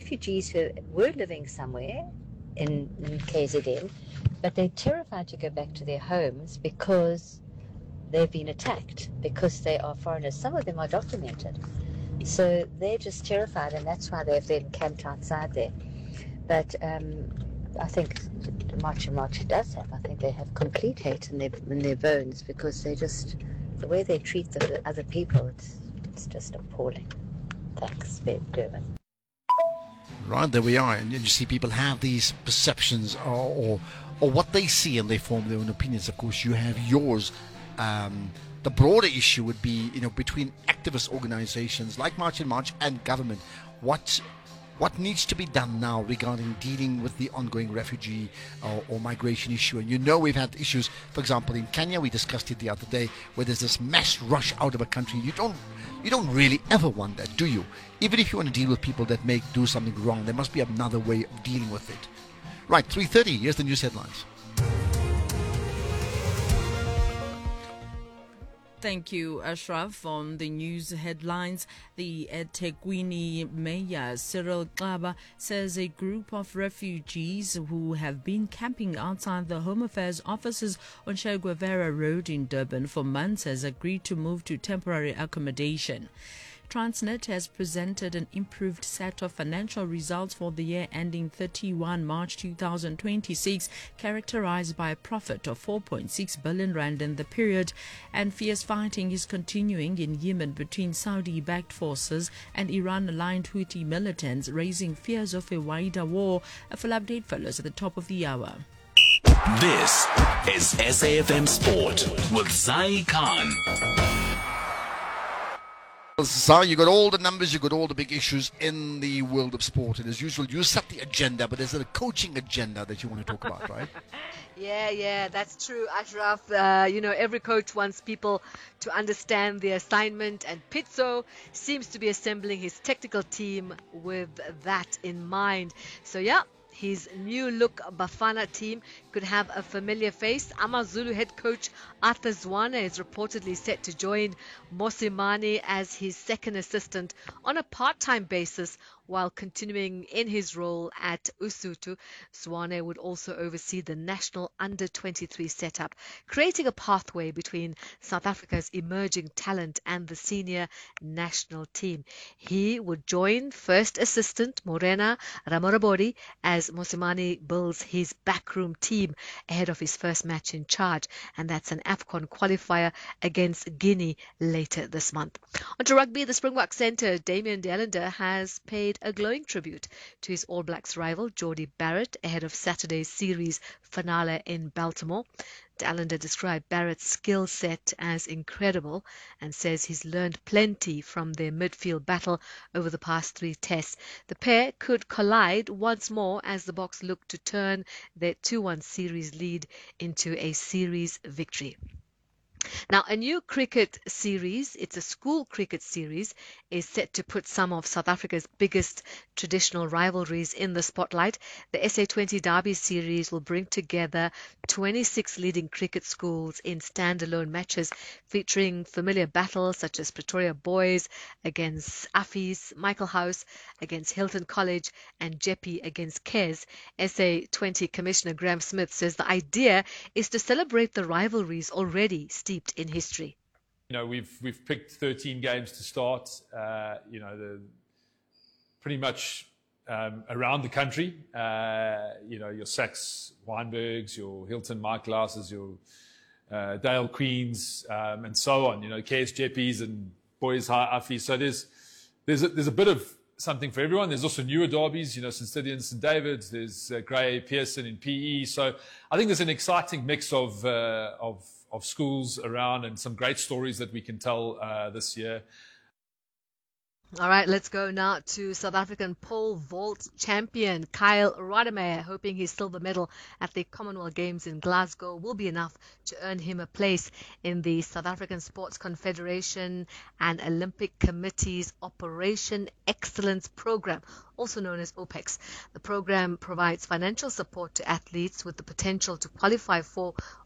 refugees who were living somewhere in KZN, but they're terrified to go back to their homes because they've been attacked, because they are foreigners. Some of them are documented. So they're just terrified, and that's why they've then camped outside there. But I think March does have. I think they have complete hate in their bones, because they just, the way they treat the other people, it's just appalling. Thanks, Durban. Right, there we are. And you see people have these perceptions or what they see, and they form their own opinions. Of course, you have yours. The broader issue would be, between activist organizations like March and March and government. What needs to be done now regarding dealing with the ongoing refugee or migration issue? And we've had issues, for example, in Kenya. We discussed it the other day, where there's this mass rush out of a country. You don't really ever want that, do you? Even if you want to deal with people that may do something wrong, there must be another way of dealing with it. Right, 3:30. Here's the news headlines. Thank you, Ashraf. On the news headlines, the eThekwini Mayor Cyril Xaba says a group of refugees who have been camping outside the Home Affairs offices on Che Guevara Road in Durban for months has agreed to move to temporary accommodation. Transnet has presented an improved set of financial results for the year ending 31 March 2026, characterized by a profit of 4.6 billion rand in the period, and fierce fighting is continuing in Yemen between Saudi-backed forces and Iran-aligned Houthi militants, raising fears of a wider war. A full update follows at the top of the hour. This is SAFM Sport with Zai Khan. So you got all the numbers, you got all the big issues in the world of sport, and as usual, you set the agenda, but there's a coaching agenda that you want to talk about, right? Yeah, that's true, Ashraf. Every coach wants people to understand the assignment, and Pitso seems to be assembling his technical team with that in mind. So his new look Bafana team could have a familiar face. AmaZulu head coach Arthur Zwane is reportedly set to join Mosimane as his second assistant on a part-time basis while continuing in his role at Usutu. Zwane would also oversee the national under-23 setup, creating a pathway between South Africa's emerging talent and the senior national team. He would join first assistant Morena Ramorabori as Mosimane builds his backroom team ahead of his first match in charge, and that's an AFCON qualifier against Guinea later this month. On to rugby, the Springbok centre Damian de Allende has paid a glowing tribute to his All Blacks rival Jordie Barrett ahead of Saturday's series finale in Baltimore. De Allende described Barrett's skill set as incredible and says he's learned plenty from their midfield battle over the past 3 tests. The pair could collide once more as the Boks look to turn their 2-1 series lead into a series victory. Now, a new cricket series, it's a school cricket series, is set to put some of South Africa's biggest traditional rivalries in the spotlight. The SA20 Derby series will bring together 26 leading cricket schools in standalone matches featuring familiar battles such as Pretoria Boys against Affys, Michael House against Hilton College, and Jeppe against Kes. SA20 Commissioner Graham Smith says the idea is to celebrate the rivalries already steeped in history. We've picked 13 games to start. Pretty much around the country. Your Sachs Weinbergs, your Hilton Mike Lasses, your Dale Queens, and so on. KS Jeppes and Boys High Affy. So there's a bit of something for everyone. There's also newer derbies, St. Stithians and St. David's. There's Grey Pearson in PE. So I think there's an exciting mix of schools around and some great stories that we can tell this year. All right, let's go now to South African pole vault champion Kyle Rademacher, hoping his silver medal at the Commonwealth Games in Glasgow will be enough to earn him a place in the South African Sports Confederation and Olympic Committee's Operation Excellence Program, also known as OPEX. The program provides financial support to athletes with the potential to qualify for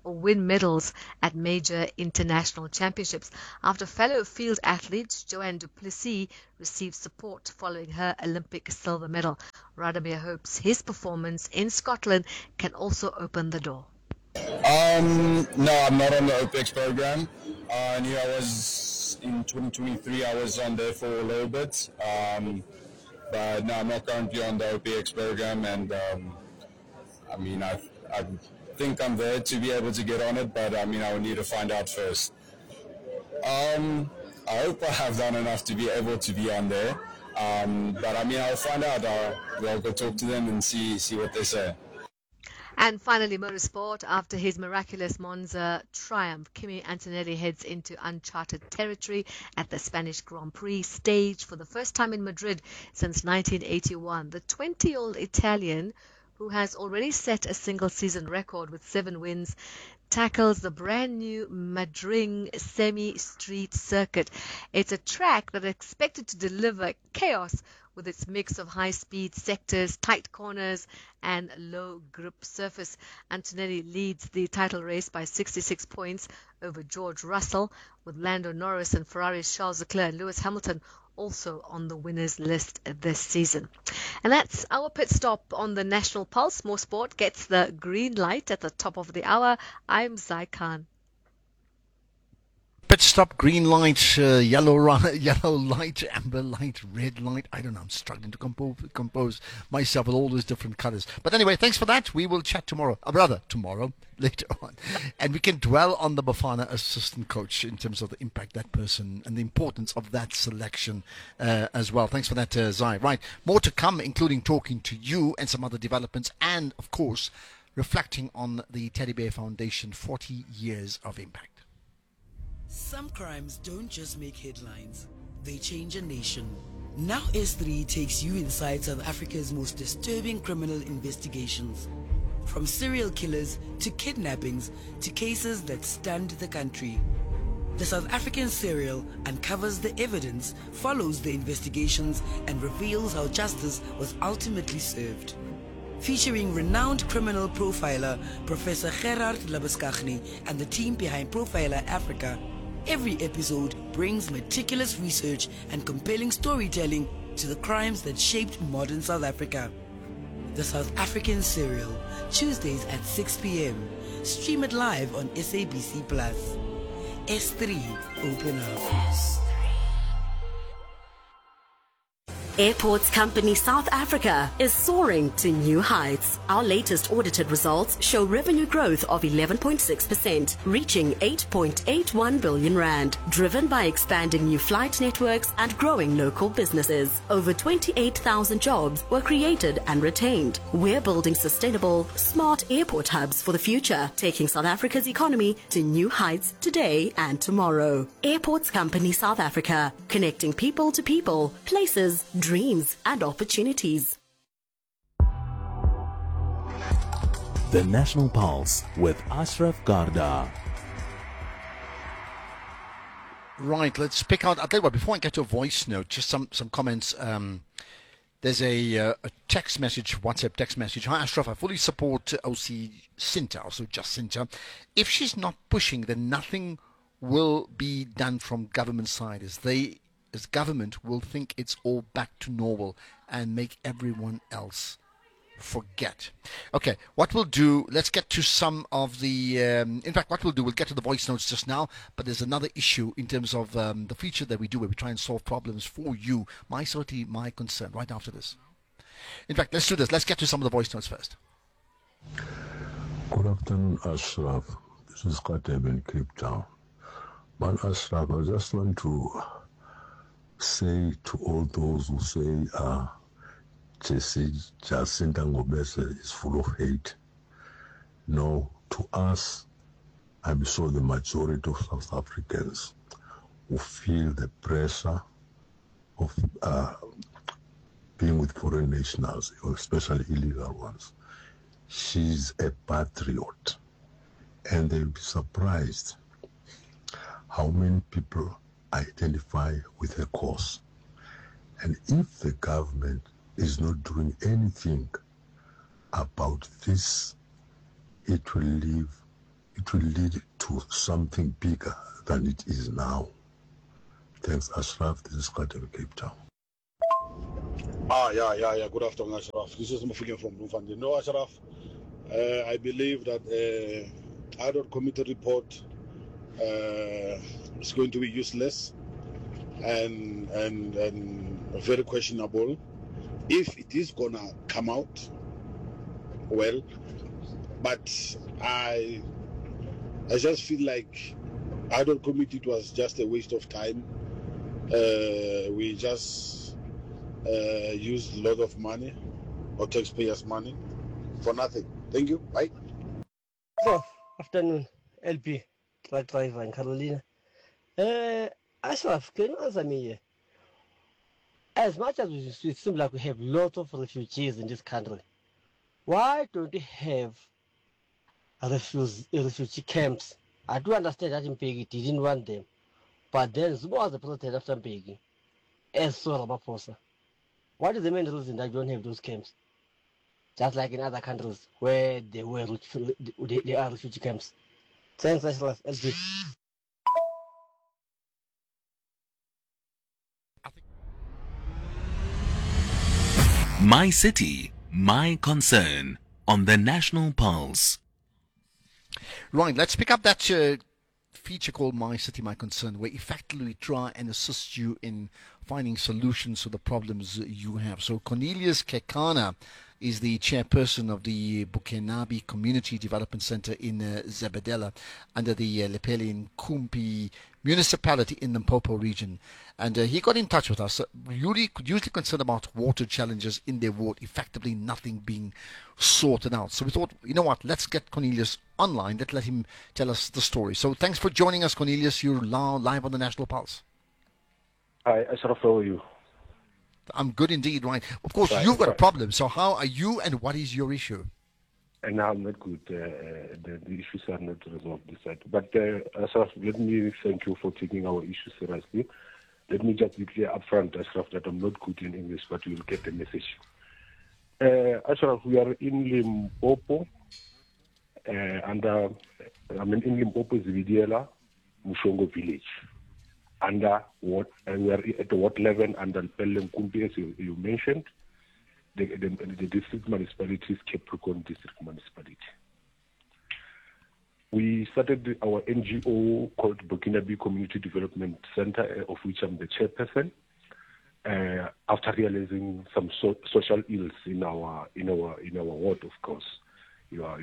or win medals at major international championships. After fellow field athlete Joanne du Plessis received support following her Olympic silver medal, Radomir hopes his performance in Scotland can also open the door. No, I'm not on the OPX program. I knew I was in 2023. I was on there for a little bit, but no, I'm not currently on the OPX program. And I mean, I think I'm there to be able to get on it, but I mean, I would need to find out first. I hope I have done enough to be able to be on there, but I mean, I'll find out. I'll go talk to them and see what they say. And finally, motorsport. After his miraculous Monza triumph, Kimi Antonelli heads into uncharted territory at the Spanish Grand Prix stage for the first time in Madrid since 1981. The 20-year-old Italian, who has already set a single-season record with 7 wins, tackles the brand new Madrid semi-street circuit. It's a track that is expected to deliver chaos with its mix of high-speed sectors, tight corners, and low grip surface. Antonelli leads the title race by 66 points over George Russell, with Lando Norris and Ferrari's Charles Leclerc and Lewis Hamilton also on the winners list this season. And that's our pit stop on the National Pulse. More Sport gets the green light at the top of the hour. I'm Zai Khan. Pit stop, green light, yellow light, amber light, red light. I don't know. I'm struggling to compose myself with all those different colors. But anyway, thanks for that. We will chat tomorrow. Tomorrow, later on. And we can dwell on the Bafana assistant coach in terms of the impact that person and the importance of that selection as well. Thanks for that, Zai. Right. More to come, including talking to you and some other developments. And, of course, reflecting on the Teddy Bear Foundation 40 years of impact. Some crimes don't just make headlines, they change a nation. Now S3 takes you inside South Africa's most disturbing criminal investigations. From serial killers to kidnappings to cases that stunned the country. The South African Serial uncovers the evidence, follows the investigations, and reveals how justice was ultimately served. Featuring renowned criminal profiler Professor Gerard Labuschagne and the team behind Profiler Africa, every episode brings meticulous research and compelling storytelling to the crimes that shaped modern South Africa. The South African Serial, Tuesdays at 6 p.m. Stream it live on SABC+. S3, open up. Airports Company South Africa is soaring to new heights. Our latest audited results show revenue growth of 11.6%, reaching 8.81 billion rand, driven by expanding new flight networks and growing local businesses. Over 28,000 jobs were created and retained. We're building sustainable, smart airport hubs for the future, taking South Africa's economy to new heights today and tomorrow. Airports Company South Africa, connecting people to people, places, dreams and opportunities. The National Pulse with Ashraf Garda. Right, let's pick out. I'll tell you what, before I get to a voice note, just some comments. There's a text message, WhatsApp text message. Hi Ashraf, I fully support OC Sinta, also just Sinta. If she's not pushing, then nothing will be done from government side as government will think it's all back to normal and make everyone else forget. Okay, what we'll do, let's get to some of the, in fact, what we'll do, we'll get to the voice notes just now, but there's another issue in terms of the feature that we do where we try and solve problems for you. My certainty, my concern, right after this. In fact, let's do this. Let's get to some of the voice notes first. Good afternoon, Ashraf. This is Kateb in Cape Town. Man, Ashraf, I just want to say to all those who say Jacinta Ngobese is full of hate. No, to us, I'm sure the majority of South Africans who feel the pressure of being with foreign nationals, especially illegal ones. She's a patriot. And they'll be surprised how many people identify with her cause. And if the government is not doing anything about this, it will leave it will lead to something bigger than it is now. Thanks, Ashraf. This is Gauteng, Cape Town. Yeah. Good afternoon, Ashraf. This is Mufike from Bloemfontein. No, Ashraf, I believe that IDOT committee report is going to be useless and very questionable. If it is gonna come out, well, but I just feel like IDOT committee, it was just a waste of time. We just used a lot of money, or taxpayers' money, for nothing. Thank you. Bye. So, afternoon, LP, truck driver in Carolina. Ashraf, can you answer me here? As much as it seems like we have lots of refugees in this country, why don't we have refugee camps? I do understand that Mpegi didn't want them, but then Zuma was the president after Mpegi, as so Ramaphosa. What is the main reason that you don't have those camps? Just like in other countries where there are refugee camps. Thanks, Ashraf. LP. My City, My Concern on the National Pulse. Right, let's pick up that feature called My City, My Concern, where effectively we try and assist you in finding solutions to the problems you have. So Cornelius Kekana is the chairperson of the Bukenabi Community Development Center in Zebedela under the Lepeli Nkumpi municipality in the Limpopo region. And he got in touch with us, usually concerned about water challenges in their ward, effectively nothing being sorted out. So we thought, you know what, let's get Cornelius online, let him tell us the story. So thanks for joining us, Cornelius. You're live on the National Pulse. Hi, Ashraf, how are you? I'm good indeed, right? Of course, you've got a problem. So how are you and what is your issue? And now I'm not good. The issues are not resolved this side. But Ashraf, let me thank you for taking our issue seriously. Let me just be clear up front, Ashraf, that I'm not good in English, but you'll get the message. Ashraf, we are in Limpopo, in Limpopo, Zibidela, Mushongo village. We are at the Ward 11 under Lepeli Nkumpi, as you mentioned. The district municipality is Capricorn District Municipality. We started our NGO called Bukenabi Community Development Center, of which I'm the chairperson, after realizing some social ills in our ward. Of course, your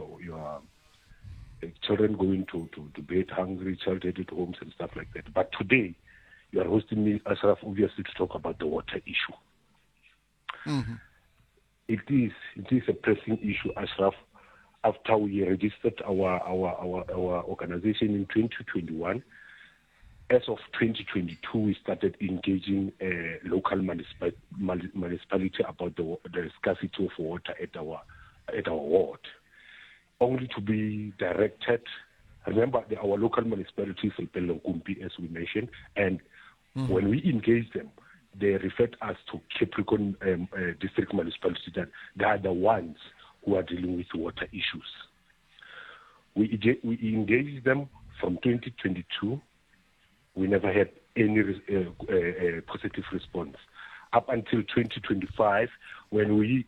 children going to bed hungry, child-headed homes and stuff like that. But today, you are hosting me, Ashraf, obviously to talk about the water issue. Mm-hmm. It is a pressing issue, Ashraf. After we registered our organization in 2021, as of 2022, we started engaging local municipality about the scarcity of water at our ward, only to be directed. Remember, our local municipality is Lepeli Nkumpi, as we mentioned, and when we engage them, they referred us to Capricorn District Municipality, that they are the ones who are dealing with water issues. We engaged them from 2022. We never had any positive response. Up until 2025, when we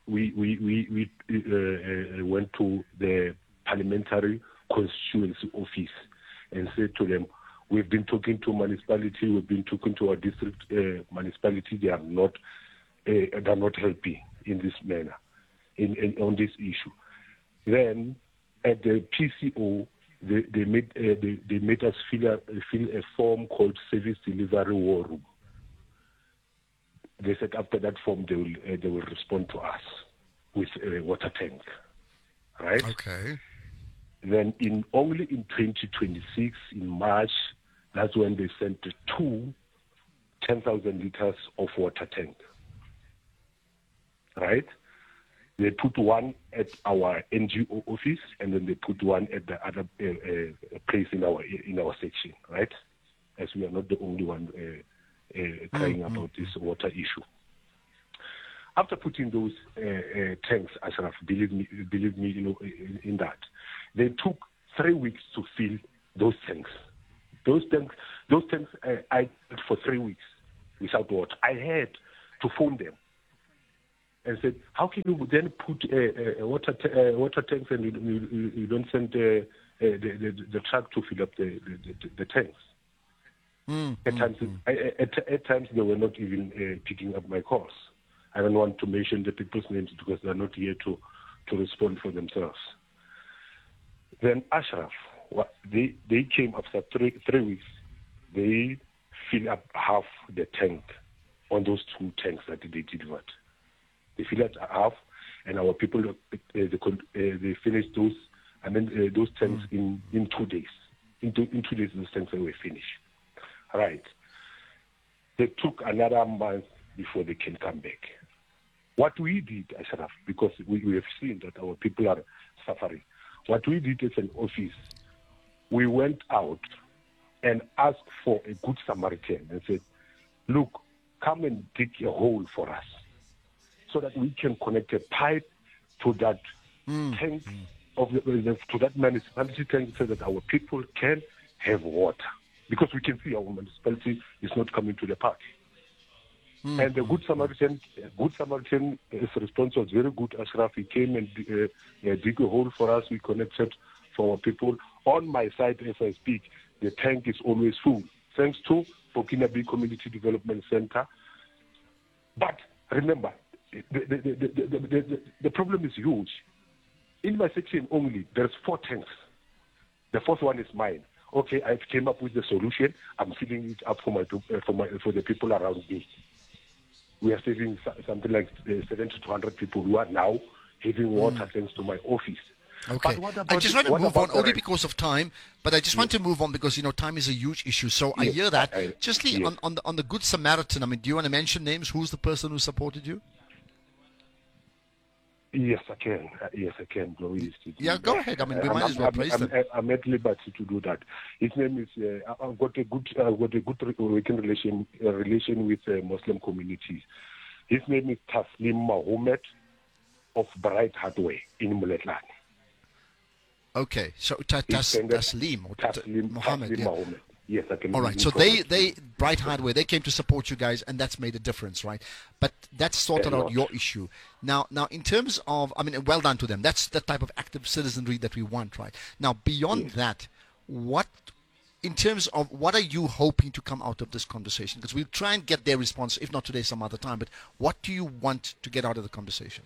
went to the parliamentary constituency office and said to them, we've been talking to municipality, we've been talking to our district municipality, they are not helping in this manner, on this issue. Then at the PCO, they made us fill a form called Service Delivery War Room. They said after that form they will respond to us with a water tank, right? Okay. Then only in 2026, in March, that's when they sent 2 10,000 liters of water tank, right? They put one at our NGO office, and then they put one at the other place in our section, right? As we are not the only one crying about this water issue. After putting those tanks, Ashraf, believe me, in that, they took 3 weeks to fill those tanks. Those tanks, I for 3 weeks without water. I had to phone them and said, how can you then put water tanks and you don't send the truck to fill up the tanks? At times they were not even picking up my calls. I don't want to mention the people's names because they're not here to respond for themselves. Then Ashraf, they came after 3 weeks. They fill up half the tank on those 2 tanks that they delivered. They fill up half, and our people they finished those. Those tanks in 2 days. In 2 days, those tanks were finished. Right. They took another month before they can come back. What we did, Ashraf, because we have seen that our people are suffering, what we did as an office, we went out and asked for a good Samaritan and said, look, come and dig a hole for us so that we can connect a pipe to that tank to that municipality tank so that our people can have water. Because we can see our municipality is not coming to the party. And the Good Samaritan response was very good. Ashraf, he came and dig a hole for us. We connected for our people. On my side, as I speak, the tank is always full, thanks to Burkina Faso Community Development Center. But remember, the problem is huge. In my section only, there's 4 tanks. The 4th one is mine. Okay, I came up with the solution. I'm filling it up for the people around me. We are saving something like 70 to 100 people who are now having water thanks to my office. Okay. I just want to move on only because of time, but I just want to move on because, time is a huge issue. So I hear that. On the Good Samaritan, do you want to mention names? Who's the person who supported you? Yes, I can. Yes, I can. Yeah, go ahead. We might as well praise them. I'm at liberty to do that. His name is. I've got a good working relation with Muslim communities. His name is Taslim Mahomet of Bright Hardware in Muletlane. Okay, so Taslim Mohammed. Yeah. Mahomet. Yes, I can. All right, so they Bright Hardware, they came to support you guys, and that's made a difference, right? But that's sorted out your issue. Now, in terms of, well done to them. That's the type of active citizenry that we want, right? Now, beyond that, in terms of what are you hoping to come out of this conversation? Because we'll try and get their response, if not today, some other time. But what do you want to get out of the conversation?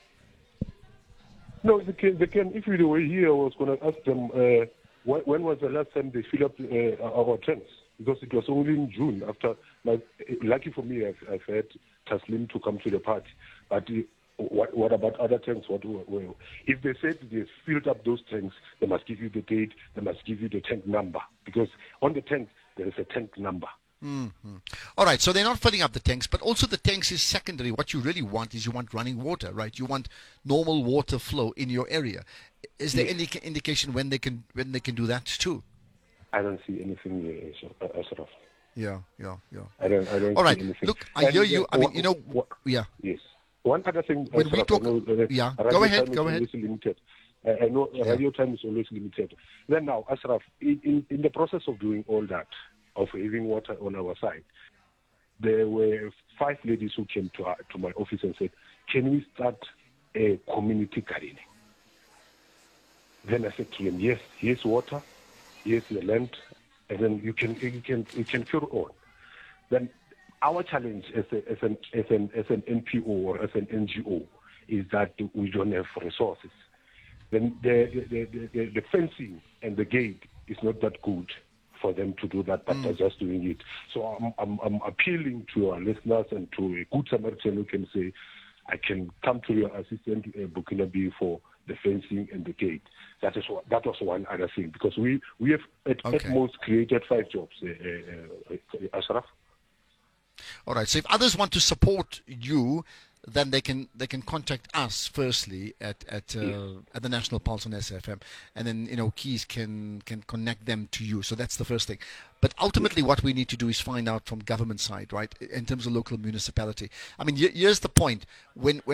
No, they can. If we were here, I was going to ask them. When was the last time they filled up our tanks? Because it was only in June. Lucky for me, I've had Taslim to come to the party. But what about other tanks? If they said they filled up those tanks, they must give you the date. They must give you the tank number. Because on the tank there is a tank number. Mm-hmm. All right, so they're not filling up the tanks, but also the tanks is secondary. What you really want is you want running water, right? You want normal water flow in your area. Is there any indication when they can do that too? I don't see anything Ashraf. Yeah. I don't. All right, see anything. look, I hear you. Yeah. Yes. One other thing. When we talk, go ahead. Limited. I know radio time is always limited. Then now, Ashraf, in the process of doing all that, of having water on our side, there were 5 ladies who came to my office and said, "Can we start a community gardening?" Then I said to them, "Yes, here's water, here's the land, and then you can carry on." Then our challenge as an NPO or as an NGO is that we don't have resources. Then the fencing and the gate is not that good for them to do that, but they're just doing it. So I'm appealing to our listeners and to a good Samaritan who can say, "I can come to your assistant Burkina Faso for the fencing and the gate." That was one other thing, because we have at most created 5 jobs, Ashraf. All right. So if others want to support you, then they can contact us firstly at the National Pulse on SFM, and then Keys can connect them to you. So that's the first thing. But ultimately, what we need to do is find out from government side, right, in terms of local municipality. Here's the point: when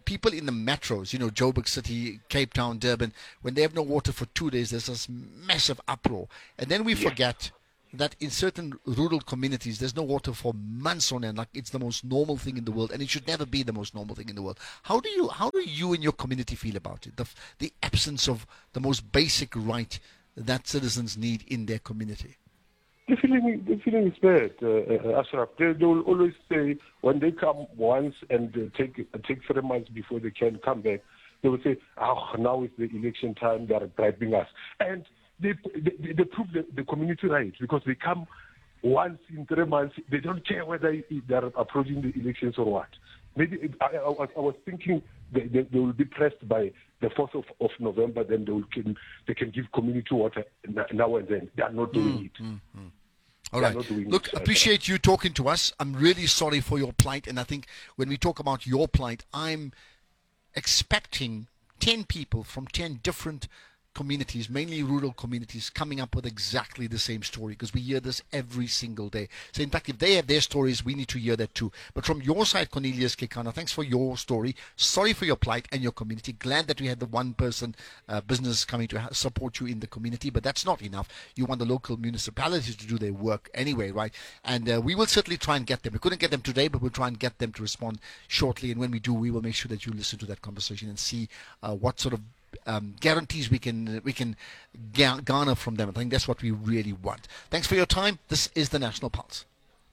people in the metros, Joburg City, Cape Town, Durban, when they have no water for 2 days, there's this massive uproar. And then we forget that in certain rural communities, there's no water for months on end. Like, it's the most normal thing in the world, and it should never be the most normal thing in the world. How do you and your community feel about it? The absence of the most basic right that citizens need in their community. The feeling is bad, Ashraf. They will always say, when they come once and take 3 months before they can come back, they will say, now is the election time, they are bribing us. And they prove the community right, because they come once in 3 months. They don't care whether they are approaching the elections or what. Maybe I was thinking they will be pressed by the 4th of November, then they can give community water now and then. They are not doing it. Mm-hmm. All right. Look, appreciate you talking to us. I'm really sorry for your plight. And I think when we talk about your plight, I'm expecting 10 people from 10 different communities, mainly rural communities, coming up with exactly the same story, because we hear this every single day. So in fact, if they have their stories, we need to hear that too. But from your side, Cornelius Kekana, thanks for your story. Sorry for your plight and your community. Glad that we had the one person business coming to support you in the community, but that's not enough. You want the local municipalities to do their work anyway, right? And we will certainly try and get them. We couldn't get them today, but we'll try and get them to respond shortly. And when we do, we will make sure that you listen to that conversation and see what sort of guarantees we can garner from them. I think that's what we really want. Thanks for your time. This is the National Pulse.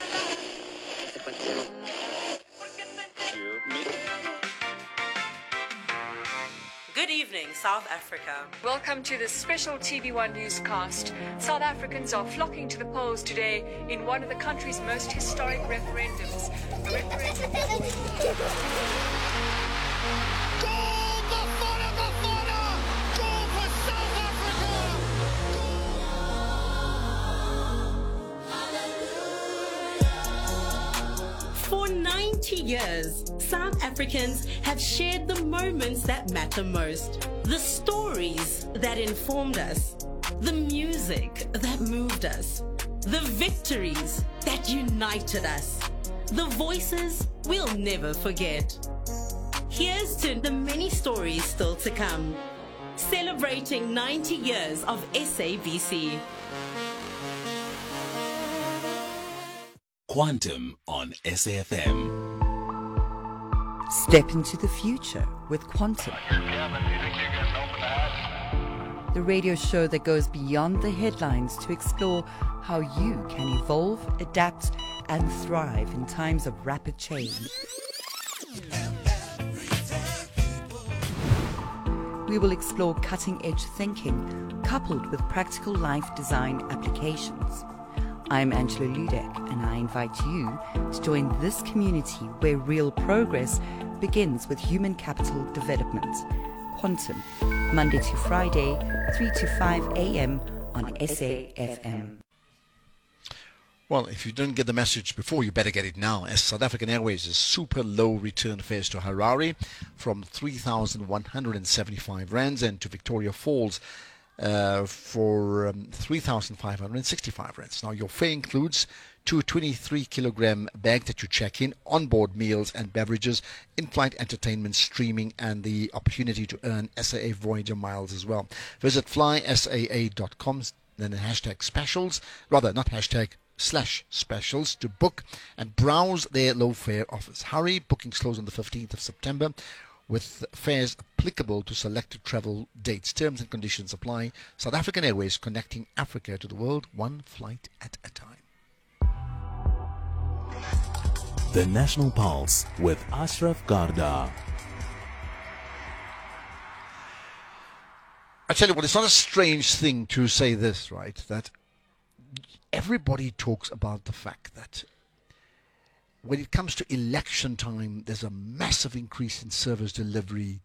Good evening, South Africa. Welcome to the special TV1 newscast. South Africans are flocking to the polls today in one of the country's most historic referendums. A referendum. For 90 years, South Africans have shared the moments that matter most, the stories that informed us, the music that moved us, the victories that united us, the voices we'll never forget. Here's to the many stories still to come, celebrating 90 years of SABC. Quantum on SAFM. Step into the future with Quantum. The radio show that goes beyond the headlines to explore how you can evolve, adapt, and thrive in times of rapid change. We will explore cutting-edge thinking coupled with practical life design applications. I'm Angela Ludek, and I invite you to join this community where real progress begins with human capital development. Quantum, Monday to Friday, 3 to 5 a.m. on SAFM. Well, if you didn't get the message before, you better get it now, as South African Airways is super low return fares to Harare from 3,175 rands and to Victoria Falls for 3,565 rands. Now, your fare includes two 23-kilogram bag that you check in, onboard meals and beverages, in-flight entertainment, streaming, and the opportunity to earn SAA Voyager miles as well. Visit flysaa.com, then the hashtag specials, rather not hashtag /specials to book and browse their low fare offers. Hurry, bookings close on the 15th of September. With fares applicable to selected travel dates. Terms and conditions apply. South African Airways, connecting Africa to the world, one flight at a time. The National Pulse with Ashraf Garda. I tell you what, it's not a strange thing to say this, right? That everybody talks about the fact that when it comes to election time, there's a massive increase in service delivery.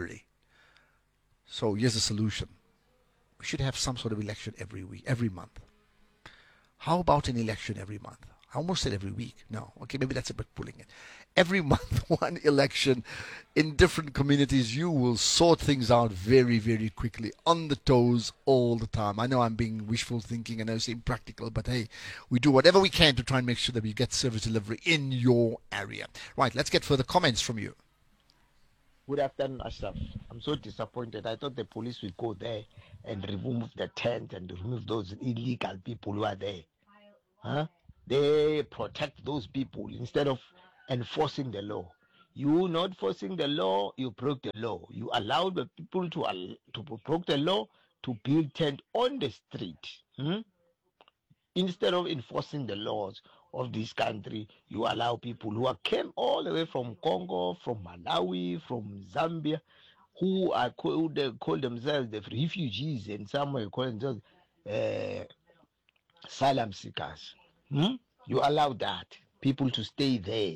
So here's the solution. We should have some sort of election every week, every month. How about an election every month? I almost said every week. No, okay, maybe that's a bit pulling it. Every month, one election in different communities. You will sort things out very, very quickly, on the toes all the time. I know I'm being wishful thinking and I know it's impractical, but hey, we do whatever we can to try and make sure that we get service delivery in your area. Right, let's get further comments from you. Good afternoon, Ashraf. I'm so disappointed. I thought the police would go there and remove the tent and remove those illegal people who are there. Huh? They protect those people instead of enforcing the law. You not forcing the law, you broke the law. You allowed the people to broke the law to build tent on the street. Instead of enforcing the laws of this country, you allow people who came all the way from Congo, from Malawi, from Zambia, who they call themselves the refugees, and some will call themselves asylum seekers. You allow that people to stay there.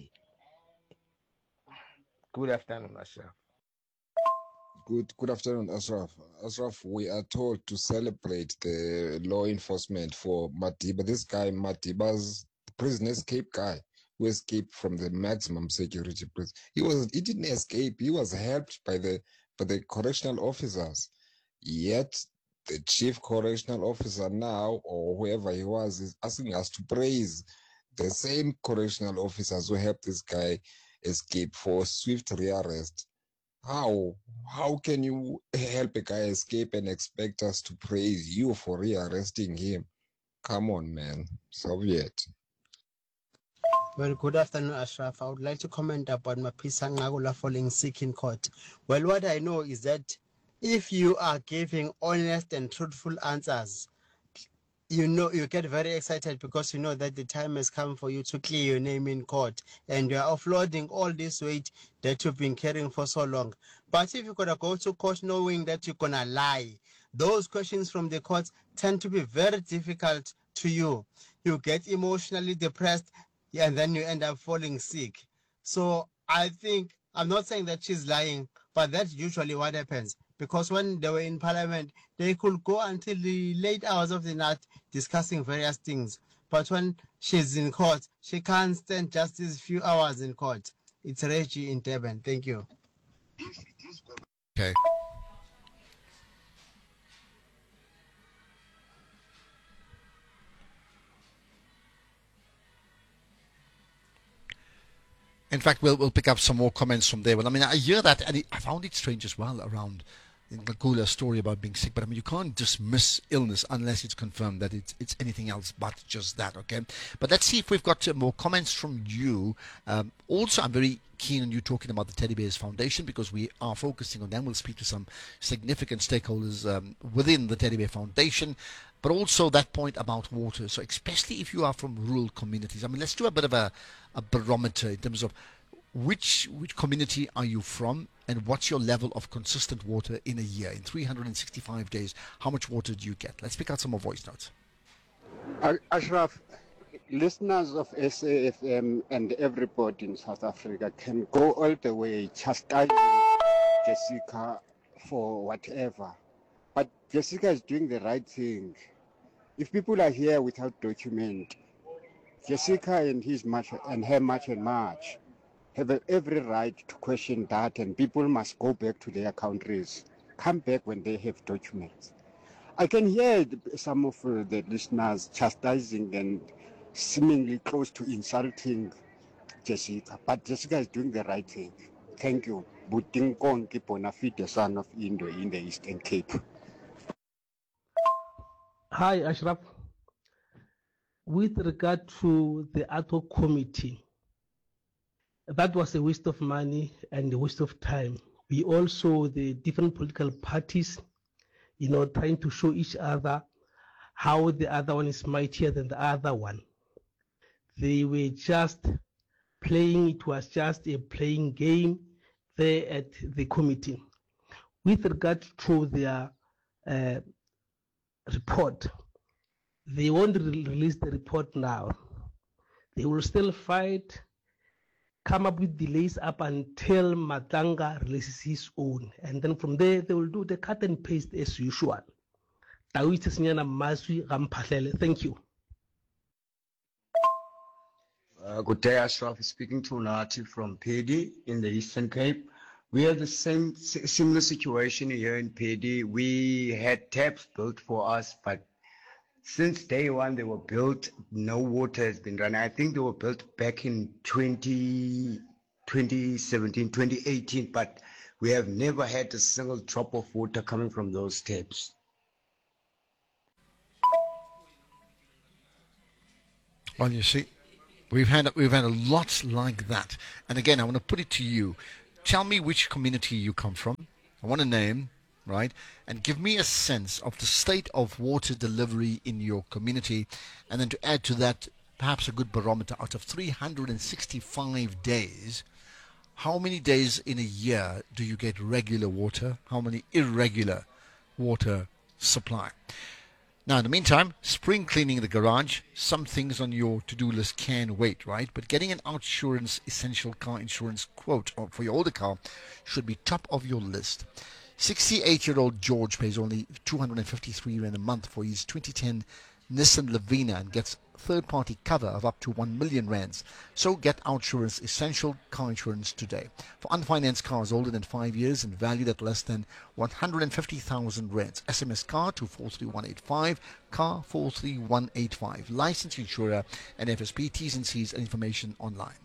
Good afternoon, Ashraf. Good afternoon, Ashraf. Ashraf, we are told to celebrate the law enforcement for Madiba. This guy, Madiba's prison escape guy, who escaped from the maximum security prison. He didn't escape. He was helped by the correctional officers. Yet the chief correctional officer now, or whoever he was, is asking us to praise the same correctional officers who helped this guy escape for swift rearrest. How can you help a guy escape and expect us to praise you for rearresting him? Come on, man. Soviet. Well, good afternoon, Ashraf. I would like to comment about Mapisa Ngagula falling sick in court. Well, what I know is that if you are giving honest and truthful answers, you get very excited because you know that the time has come for you to clear your name in court and you are offloading all this weight that you've been carrying for so long. But if you're going to go to court knowing that you're going to lie, those questions from the courts tend to be very difficult to you. You get emotionally depressed and then you end up falling sick. So I think, I'm not saying that she's lying, but that's usually what happens. Because when they were in parliament, they could go until the late hours of the night discussing various things. But when she's in court, she can't stand just these few hours in court. It's Reggie in Durban. Thank you. Okay. In fact, we'll pick up some more comments from there. Well, I mean, I hear that, and I found it strange as well around Ngakula's story about being sick. But I mean, you can't dismiss illness unless it's confirmed that it's anything else but just that. Okay. But let's see if we've got more comments from you. Also, I'm very keen on you talking about the Teddy Bears Foundation because we are focusing on them. We'll speak to some significant stakeholders within the Teddy Bear Foundation. But also that point about water. So especially if you are from rural communities. I mean, let's do a bit of a barometer in terms of which community are you from and what's your level of consistent water in a year. In 365 days, how much water do you get? Let's pick out some more voice notes. Ashraf, listeners of SAFM and everybody in South Africa can go all the way chastising Jessica for whatever. But Jessica is doing the right thing. If people are here without document, Jessica and her much have every right to question that, and people must go back to their countries, come back when they have documents. I can hear some of the listeners chastising and seemingly close to insulting Jessica, but Jessica is doing the right thing. Thank you. Butingkong Bonafide, son of Indo in the Eastern Cape. Hi, Ashraf. With regard to the ad hoc committee, that was a waste of money and a waste of time. We all saw the different political parties, trying to show each other how the other one is mightier than the other one. They were just playing, it was just a playing game there at the committee. With regard to their report, they won't release the report now. They will still fight, come up with delays up until Matanga releases his own. And then from there, they will do the cut and paste as usual. Thank you. Good day, Ashraf. Speaking to Nati from Pedi in the Eastern Cape. We have the similar situation here in Pedi. We had taps built for us, but since day one they were built, no water has been running. I think they were built back in 2017, 2018, but We have never had a single drop of water coming from those taps. Well, you see, we've had a lot like that. And again, I want to put it to you. Tell me which community you come from. I want a name, right? And give me a sense of the state of water delivery in your community. And then to add to that, perhaps a good barometer out of 365 days. How many days in a year do you get regular water? How many irregular water supply? Now, in the meantime, spring cleaning the garage. Some things on your to-do list can wait, right? But getting an OUTsurance essential car insurance quote for your older car should be top of your list. 68-year-old George pays only 253 Rand a month for his 2010 Nissan Lavina and gets third-party cover of up to 1 million rands. So get OUTsurance essential car insurance today. For unfinanced cars older than 5 years and valued at less than 150,000 rands. SMS car to 43185, car 43185. Licensed insurer and FSP, T's and C's and information online.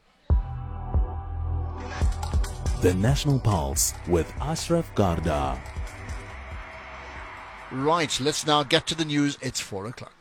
The National Pulse with Ashraf Garda. Right, let's now get to the news. It's 4 o'clock.